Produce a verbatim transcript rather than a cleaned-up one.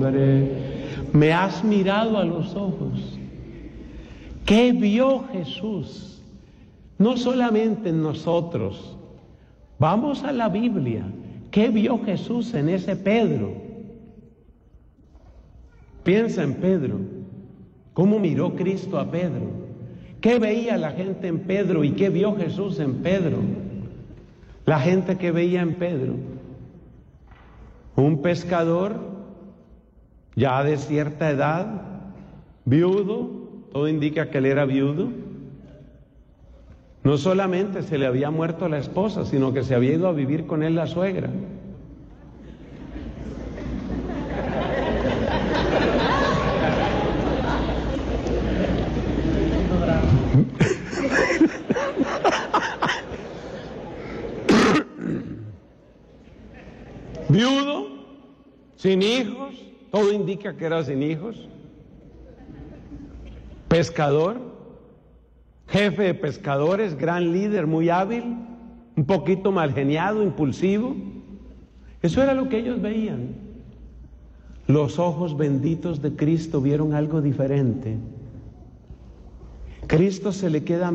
sobre. Me has mirado a los ojos. ¿Qué vio Jesús? No solamente en nosotros. Vamos a la Biblia. ¿Qué vio Jesús en ese Pedro? Piensa en Pedro. ¿Cómo miró Cristo a Pedro? ¿Qué veía la gente en Pedro y qué vio Jesús en Pedro? La gente que veía en Pedro, un pescador ya de cierta edad, viudo, todo indica que él era viudo. No solamente se le había muerto la esposa, sino que se había ido a vivir con él la suegra. Viudo, sin hijos, todo indica que era sin hijos. Pescador, jefe de pescadores, gran líder, muy hábil, un poquito mal geniado, impulsivo. Eso era lo que ellos veían. Los ojos benditos de Cristo vieron algo diferente. Cristo se le queda